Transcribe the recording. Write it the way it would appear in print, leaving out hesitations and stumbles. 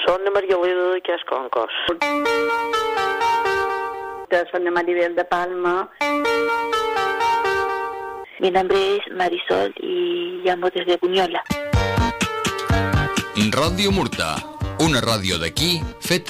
Son de María Luisa de Casconcos. Son de Maribel de Palma. Mi nombre es Marisol y llamo desde Buñola. Radio Murta, una ràdio d'aquí feta